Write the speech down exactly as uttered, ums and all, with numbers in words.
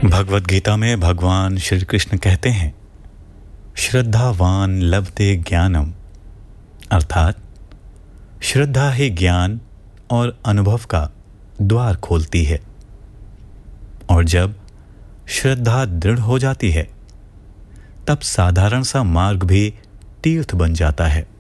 भगवद गीता में भगवान श्री कृष्ण कहते हैं, श्रद्धावान लभते ज्ञानम, अर्थात श्रद्धा ही ज्ञान और अनुभव का द्वार खोलती है। और जब श्रद्धा दृढ़ हो जाती है तब साधारण सा मार्ग भी तीर्थ बन जाता है।